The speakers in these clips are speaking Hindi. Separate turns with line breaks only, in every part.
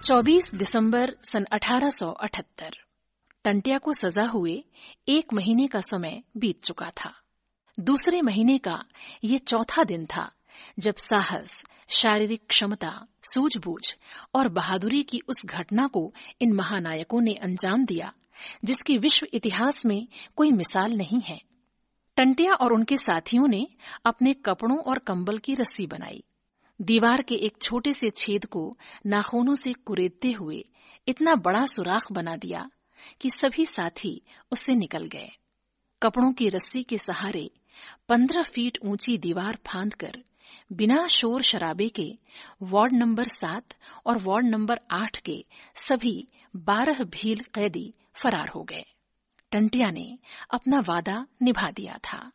24 दिसंबर सन 1878 टंट्या को सजा हुए 1 महीने का समय बीत चुका था। दूसरे महीने का ये चौथा दिन था जब साहस, शारीरिक क्षमता, सूझबूझ और बहादुरी की उस घटना को इन महानायकों ने अंजाम दिया जिसकी विश्व इतिहास में कोई मिसाल नहीं है। टंट्या और उनके साथियों ने अपने कपड़ों और कंबल की रस्सी बनाई, दीवार के एक छोटे से छेद को नाखूनों से कुरेदते हुए इतना बड़ा सुराख बना दिया कि सभी साथी उससे निकल गए। कपड़ों की रस्सी के सहारे 15 फीट ऊंची दीवार फांदकर बिना शोर शराबे के वार्ड नंबर 7 और वार्ड नंबर 8 के सभी 12 भील कैदी फरार हो गए। टंट्या ने अपना वादा निभा दिया था।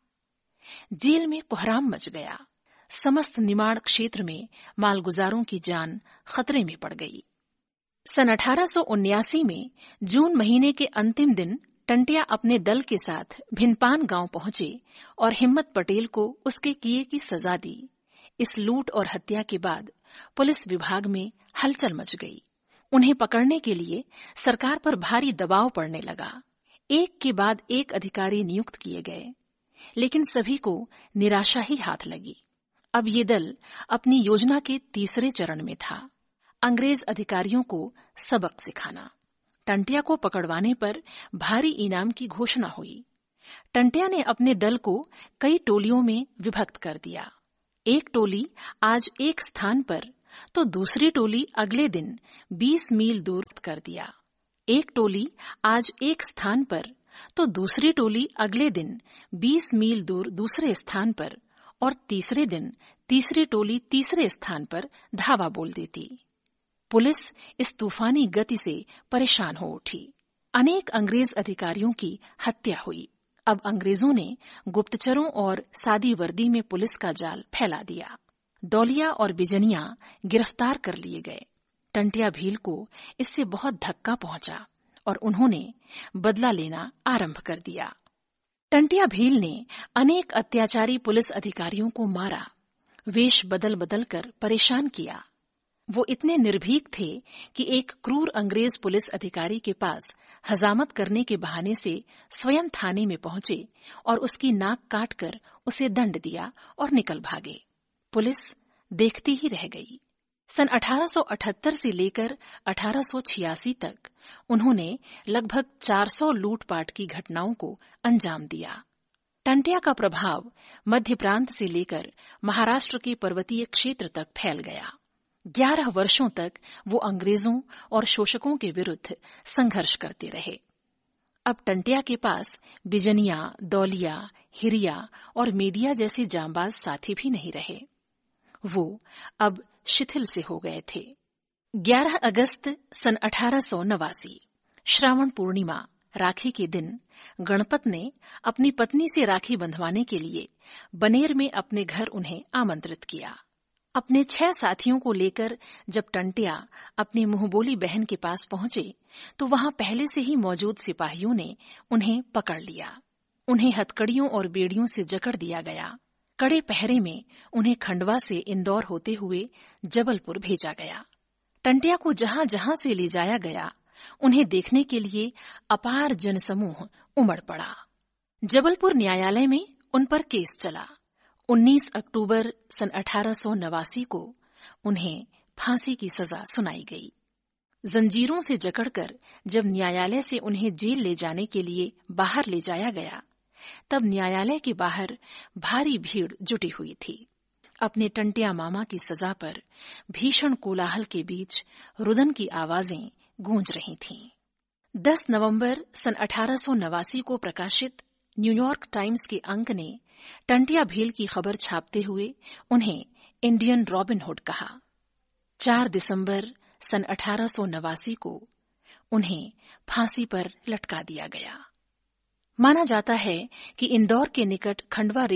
जेल में कोहराम मच गया। समस्त निमाड़ क्षेत्र में मालगुजारों की जान खतरे में पड़ गई। सन 1879 में जून महीने के अंतिम दिन टंट्या अपने दल के साथ भिनपान गांव पहुंचे और हिम्मत पटेल को उसके किए की सजा दी। इस लूट और हत्या के बाद पुलिस विभाग में हलचल मच गई। उन्हें पकड़ने के लिए सरकार पर भारी दबाव पड़ने लगा। एक के बाद एक अधिकारी नियुक्त किए गए, लेकिन सभी को निराशा ही हाथ लगी। अब ये दल अपनी योजना के तीसरे चरण में था, अंग्रेज अधिकारियों को सबक सिखाना। टंट्या को पकड़वाने पर भारी इनाम की घोषणा हुई। टंट्या ने अपने दल को कई टोलियों में विभक्त कर दिया। एक टोली आज एक स्थान पर तो दूसरी टोली अगले दिन 20 मील दूर कर दिया। एक टोली आज एक स्थान पर तो दूसरी टोली अगले दिन 20 मील दूर दूसरे स्थान पर और तीसरे दिन तीसरी टोली तीसरे स्थान पर धावा बोल देती। पुलिस इस तूफानी गति से परेशान हो उठी। अनेक अंग्रेज अधिकारियों की हत्या हुई। अब अंग्रेजों ने गुप्तचरों और सादी वर्दी में पुलिस का जाल फैला दिया। दौलिया और बिजनिया गिरफ्तार कर लिए गए। टंट्या भील को इससे बहुत धक्का पहुंचा और उन्होंने बदला लेना आरंभ कर दिया। टंट्या भील ने अनेक अत्याचारी पुलिस अधिकारियों को मारा, वेश बदल बदल कर परेशान किया। वो इतने निर्भीक थे कि एक क्रूर अंग्रेज पुलिस अधिकारी के पास हजामत करने के बहाने से स्वयं थाने में पहुंचे और उसकी नाक काटकर उसे दंड दिया और निकल भागे। पुलिस देखती ही रह गई। सन 1878 से लेकर 1886 तक उन्होंने लगभग 400 लूटपाट की घटनाओं को अंजाम दिया। टंट्या का प्रभाव मध्य प्रांत से लेकर महाराष्ट्र के पर्वतीय क्षेत्र तक फैल गया। 11 वर्षों तक वो अंग्रेजों और शोषकों के विरुद्ध संघर्ष करते रहे। अब टंट्या के पास बिजनिया, दौलिया, हिरिया और मेदिया जैसे जांबाज साथी भी नहीं रहे। वो अब शिथिल से हो गए थे। 11 अगस्त सन 1889 श्रावण पूर्णिमा राखी के दिन गणपत ने अपनी पत्नी से राखी बंधवाने के लिए बनेर में अपने घर उन्हें आमंत्रित किया। अपने 6 साथियों को लेकर जब टंट्या अपनी मुंहबोली बहन के पास पहुंचे तो वहां पहले से ही मौजूद सिपाहियों ने उन्हें पकड़ लिया। उन्हें हथकड़ियों और बेड़ियों से जकड़ दिया गया। कड़े पहरे में उन्हें खंडवा से इंदौर होते हुए जबलपुर भेजा गया। टंट्या को जहां जहां से ले जाया गया उन्हें देखने के लिए अपार जनसमूह उमड़ पड़ा। जबलपुर न्यायालय में उन पर केस चला। 19 अक्टूबर सन 1889 को उन्हें फांसी की सजा सुनाई गई। जंजीरों से जकड़कर जब न्यायालय से उन्हें जेल ले जाने के लिए बाहर ले जाया गया तब न्यायालय के बाहर भारी भीड़ जुटी हुई थी। अपने टंट्या मामा की सजा पर भीषण कोलाहल के बीच रुदन की आवाजें गूंज रही थीं। 10 नवंबर सन 1889 को प्रकाशित न्यूयॉर्क टाइम्स के अंक ने टंट्या भील की खबर छापते हुए उन्हें इंडियन रॉबिन हुड कहा। 4 दिसंबर सन 1889 को उन्हें फांसी पर लटका दिया गया। माना जाता है कि इंदौर के निकट खंडवा